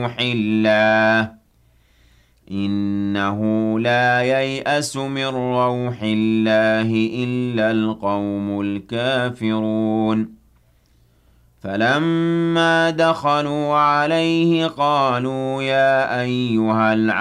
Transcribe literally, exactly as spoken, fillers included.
الله إنه لا ييأس من روح الله إلا القوم الكافرون فلما دخلوا عليه قالوا يا أيها العزيز